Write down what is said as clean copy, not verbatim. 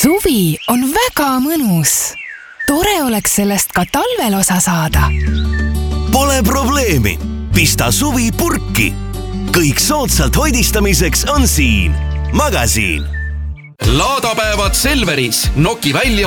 Suvi on väga mõnus. Tore oleks sellest ka talvel osa saada. Pole probleemi. Pista suvi purki. Kõik soodsalt hoidistamiseks on siin. Magasiin. Laadapäevad Selveris. Noki välja